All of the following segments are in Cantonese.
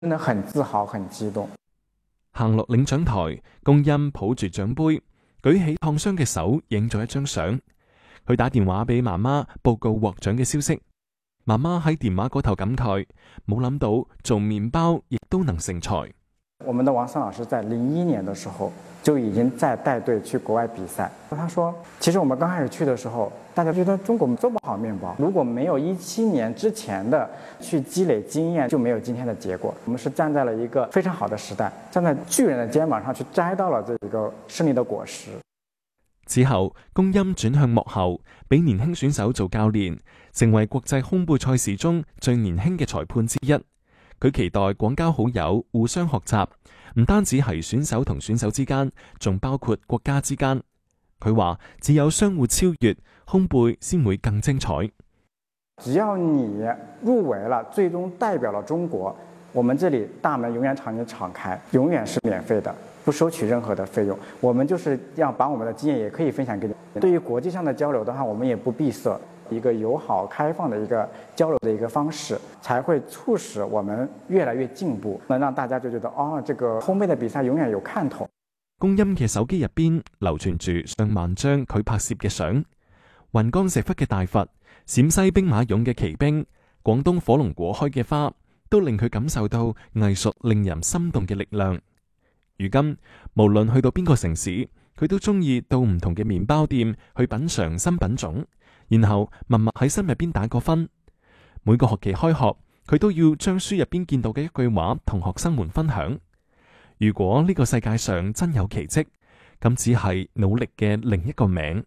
真的很自豪，很激動。 行落領獎台，龔音抱住獎杯，舉起燙傷嘅手，影咗一張相。佢打電話俾媽媽報告獲獎嘅消息。媽媽喺電話嗰頭感慨，冇諗到做麵包亦都能成才。 我們的王桑老師在01年的時候就已經在帶隊去國外比賽。他說，其實我們剛開始去的時候，大家覺得中國做不好麵包，如果沒有17年之前的去積累經驗，就沒有今天的結果。我們是站在了一個非常好的時代，站在巨人的肩膀上去摘到了這個勝利的果實。 之後，龔音轉向幕後，俾年輕選手做教練，成為國際烘焙賽事中最年輕嘅裁判之一。佢期待廣交好友，互相學習，唔單止係選手同選手之間，仲包括國家之間。佢話只有相互超越，烘焙先會更精彩。 只要你入圍了，最終代表了中國，我們這裡大門永遠朝你敞開，永遠是免費的，不收取任何的費用。我們就是要把我們的經驗也可以分享給你。對於國際上的交流的話，我們也不閉塞，一個友好開放的一個交流的一個方式，才會促使我們越來越進步，能讓大家就覺得哦，這個烘焙的比賽永遠有看頭。 龔音嘅手機入邊流傳住上萬張佢拍攝嘅相，雲岡石窟嘅大佛、陝西兵馬俑嘅奇兵、廣東火龍果開嘅花，都令佢感受到藝術令人心動嘅力量。如今無論去到邊個城市，佢都中意到唔同嘅麵包店去品嘗新品種，然後默默喺心入邊打個分。每個學期開學，佢都要將書入邊見到嘅一句話同學生們分享。如果呢個世界上真有奇蹟，咁只係努力嘅另一個名。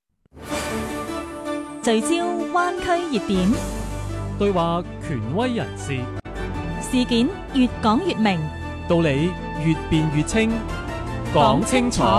聚焦灣區熱點， 對話權威人士， 事件越講越明， 道理越辯越清，講清楚。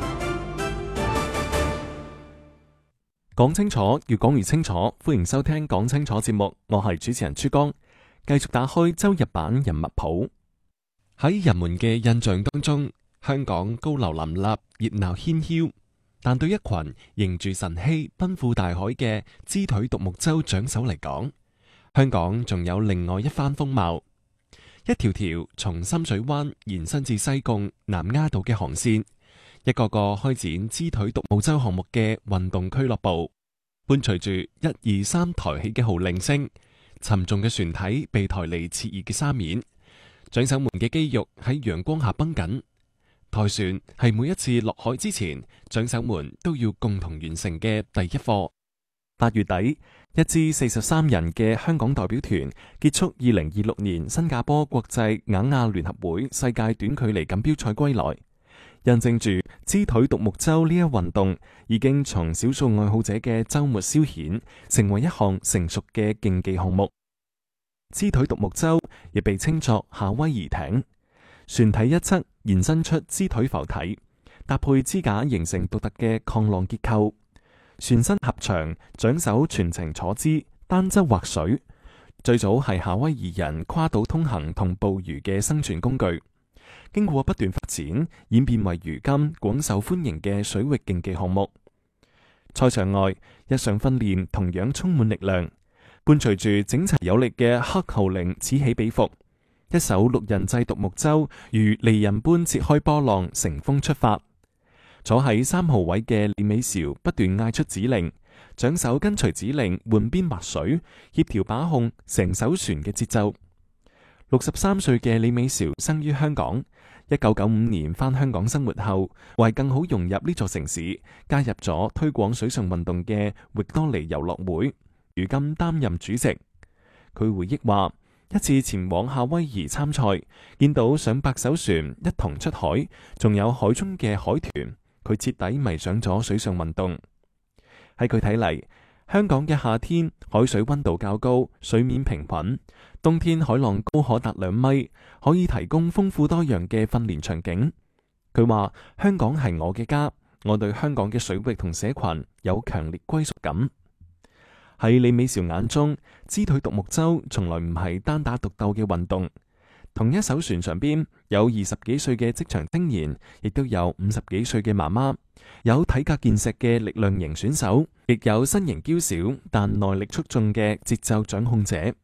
講清楚，越講越清楚。歡迎收聽講清楚節目，我係主持人珠江，繼續打開周日版人物譜。喺人們嘅印象當中，香港高樓林立，熱鬧喧囂，但對一群迎住晨曦奔赴大海嘅支腿獨木舟槳手嚟講，香港仲有另外一番風貌。一條條從深水灣延伸至西貢、南丫島嘅航線，一個個開展支腿獨木舟項目嘅運動俱樂部，伴隨住1、2、3抬起嘅號令聲，沉重嘅船體被抬離熾熱嘅沙面，槳手們嘅肌肉喺陽光下繃緊。台船係每一次落海之前，槳手們都要共同完成嘅第一課。8月底，一支43人嘅香港代表團結束2026年新加坡國際尪亞聯合會世界短距離錦標賽歸來，印證住支腿獨木舟呢一運動已經從少數愛好者嘅周末消遣，成為一項成熟嘅競技項目。支腿獨木舟亦被稱作夏威夷艇，船體一側延伸出支腿浮體，搭配支架形成獨特嘅抗浪結構。船身狹長，槳手全程坐姿，單側劃水。最早係夏威夷人跨島通行同捕魚嘅生存工具，經過不斷發展，演變為如今廣受歡迎嘅水域競技項目。賽場外，日常訓練同樣充滿力量，伴隨住整齊有力嘅黑號令此起彼伏，一艘6人制獨木舟如利刃般切開波浪，乘風出發。坐喺3號位嘅李美韶不斷嗌出指令，槳手跟隨指令換邊劃水，協調把控成艘船嘅節奏。63歲嘅李美韶生於香港，1995年返香港生活後，為更好融入呢座城市，加入咗推廣水上運動嘅域多利遊樂會，如今擔任主席。佢回憶話，一次前往夏威夷參賽，見到上百艘船一同出海，仲有海中嘅海豚。佢徹底迷上咗水上運動。喺佢睇嚟，香港嘅夏天海水溫度較高，水面平穩；冬天海浪高可達2米，可以提供豐富多樣嘅訓練場景。佢話：香港係我嘅家，我對香港嘅水域同社群有強烈歸屬感。喺李美韶眼中，支腿獨木舟從來唔係單打獨鬥嘅運動。同一艘船上邊有20幾歲嘅職場青年，亦都有50幾歲嘅媽媽，有體格健碩嘅力量型選手，亦有身形嬌小但耐力出眾嘅節奏掌控者。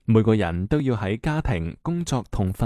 每個人都要喺家庭、工作同